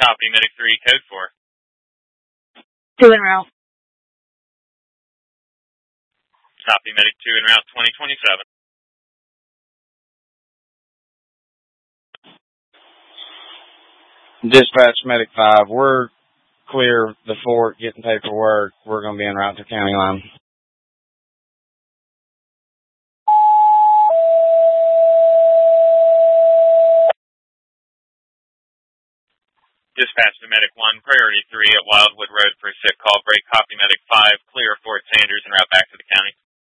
Copy, Medic 3, code 4. 2 en route. Copy, Medic 2 en route 2027. Dispatch Medic 5, we're clear the fort, getting paperwork. We're going to be en route to county line. Dispatch to Medic 1, priority 3 at Wildwood Road for a sick call break. Copy, Medic 5, clear Fort Sanders en route back to the county.